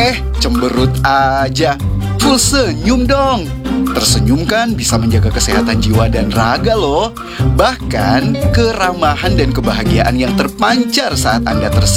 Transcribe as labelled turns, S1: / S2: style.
S1: Cemberut aja. Full senyum dong. Tersenyum kan bisa menjaga kesehatan jiwa dan raga loh. Bahkan keramahan dan kebahagiaan yang terpancar saat Anda tersenyum